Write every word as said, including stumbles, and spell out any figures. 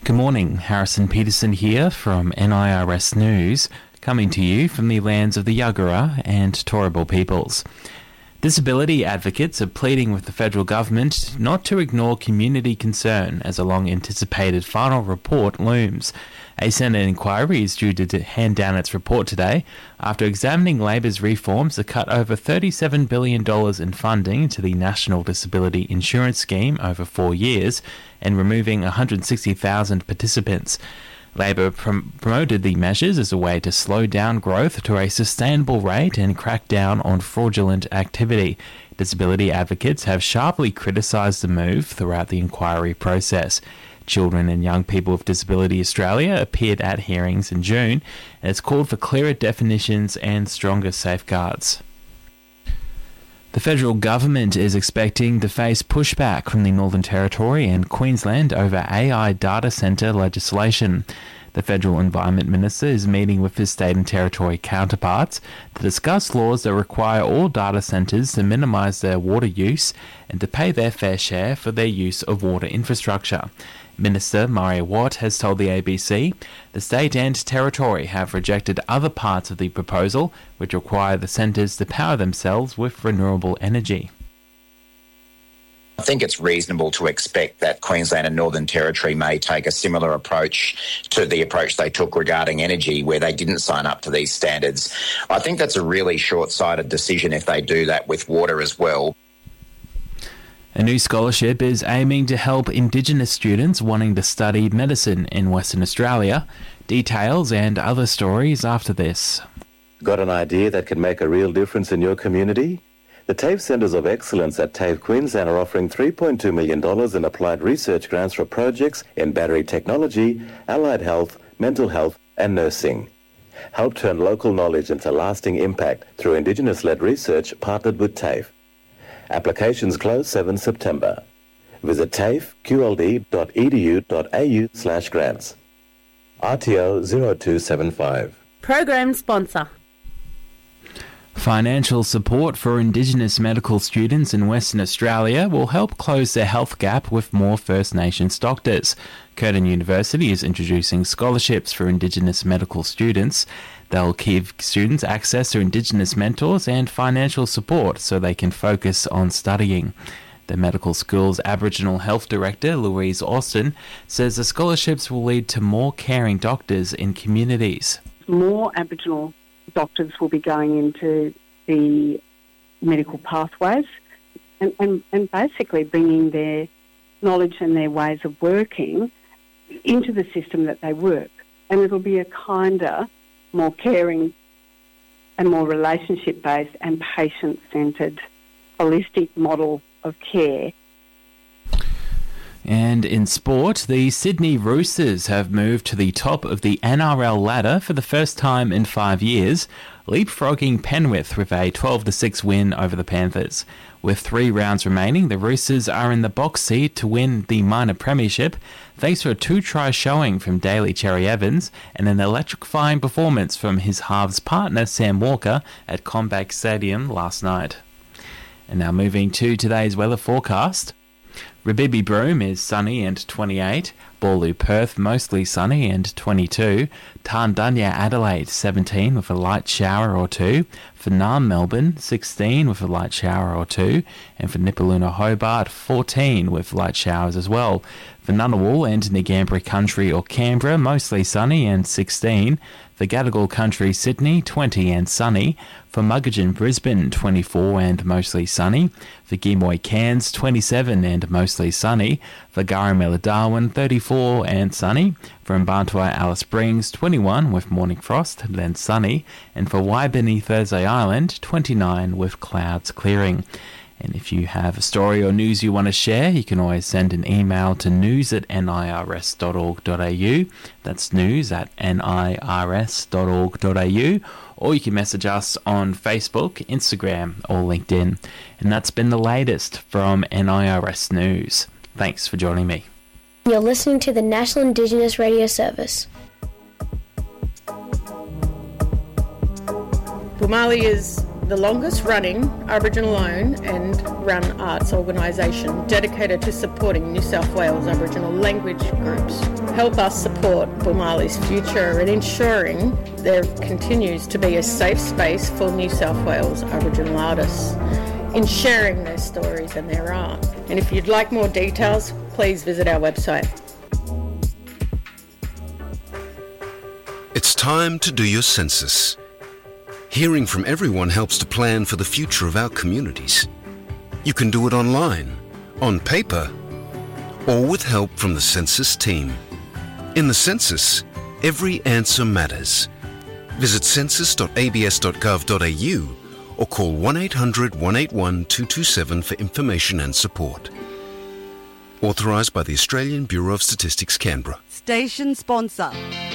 Good morning, Harrison Peterson here from N I R S News, coming to you from the lands of the Yagara and Turrbal peoples. Disability advocates are pleading with the federal government not to ignore community concern as a long-anticipated final report looms. A Senate inquiry is due to hand down its report today after examining Labor's reforms that cut over thirty-seven billion dollars in funding to the National Disability Insurance Scheme over four years and removing one hundred sixty thousand participants. Labor prom- promoted the measures as a way to slow down growth to a sustainable rate and crack down on fraudulent activity. Disability advocates have sharply criticised the move throughout the inquiry process. Children and Young People with Disability Australia appeared at hearings in June and has called for clearer definitions and stronger safeguards. The federal government is expecting to face pushback from the Northern Territory and Queensland over A I data centre legislation. The Federal Environment Minister is meeting with his state and territory counterparts to discuss laws that require all data centres to minimise their water use and to pay their fair share for their use of water infrastructure. Minister Maria Watt has told the A B C the state and territory have rejected other parts of the proposal which require the centres to power themselves with renewable energy. I think it's reasonable to expect that Queensland and Northern Territory may take a similar approach to the approach they took regarding energy, where they didn't sign up to these standards. I think that's a really short-sighted decision if they do that with water as well. A new scholarship is aiming to help Indigenous students wanting to study medicine in Western Australia. Details and other stories after this. Got an idea that can make a real difference in your community? The TAFE Centres of Excellence at TAFE Queensland are offering three point two million dollars in applied research grants for projects in battery technology, allied health, mental health and nursing. Help turn local knowledge into lasting impact through Indigenous-led research partnered with TAFE. Applications close seventh September. Visit tafe q l d dot e d u dot a u slash grants. R T O zero two seven five. Program sponsor. Financial support for Indigenous medical students in Western Australia will help close their health gap with more First Nations doctors. Curtin University is introducing scholarships for Indigenous medical students. They'll give students access to Indigenous mentors and financial support so they can focus on studying. The medical school's Aboriginal Health Director, Louise Austin, says the scholarships will lead to more caring doctors in communities. More Aboriginal doctors will be going into the medical pathways and, and, and basically bringing their knowledge and their ways of working into the system that they work. And it'll be a kinder, more caring and more relationship-based and patient-centred holistic model of care. And in sport, the Sydney Roosters have moved to the top of the N R L ladder for the first time in five years, leapfrogging Penrith with a twelve to six win over the Panthers. With three rounds remaining, the Roosters are in the box seat to win the minor premiership, thanks to a two-try showing from Daly Cherry Evans and an electrifying performance from his halves partner Sam Walker at CommBank Stadium last night. And now moving to today's weather forecast. Rabibi Broome is sunny and twenty-eight, Ballou Perth mostly sunny and twenty-two, Tarndunya Adelaide seventeen with a light shower or two, for Naarm Melbourne sixteen with a light shower or two, and for Nipaluna Hobart fourteen with light showers as well. For Ngunnawal and Ngambri Country or Canberra mostly sunny and sixteen, for Gadigal Country Sydney twenty and sunny, for Muggeridge Brisbane twenty-four and mostly sunny, for Gimoy Cairns twenty-seven and mostly sunny, for Garamela Darwin thirty-four and sunny, for Mbantua Alice Springs twenty-one with morning frost then sunny, and for Waibini Thursday Island twenty-nine with clouds clearing. And if you have a story or news you want to share, you can always send an email to news at nirs dot org dot a u. That's news at nirs dot org dot a u. Or you can message us on Facebook, Instagram, or LinkedIn. And that's been the latest from N I R S News. Thanks for joining me. You're listening to the National Indigenous Radio Service. Woomali is the longest running Aboriginal-owned and run arts organisation dedicated to supporting New South Wales Aboriginal language groups. Help us support Bumali's future and ensuring there continues to be a safe space for New South Wales Aboriginal artists in sharing their stories and their art. And if you'd like more details, please visit our website. It's time to do your census. Hearing from everyone helps to plan for the future of our communities. You can do it online, on paper, or with help from the census team. In the census, every answer matters. Visit census dot a b s dot gov dot a u or call one eight hundred, one eight one, two two seven for information and support. Authorised by the Australian Bureau of Statistics, Canberra. Station sponsor.